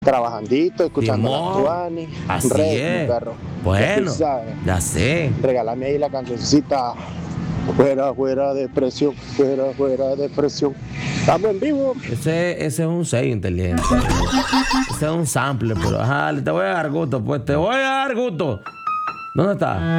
Trabajandito, escuchando Simón, la Tuani. así Rey, es. mi perro. Bueno, Tú sabes. ya sé. Regálame ahí la cancioncita. Fuera, fuera de presión, fuera, fuera de presión. Estamos en vivo. Ese es un sello inteligente. Ese es un sample, pero ajá, te voy a dar gusto, pues te voy a dar gusto. ¿Dónde está?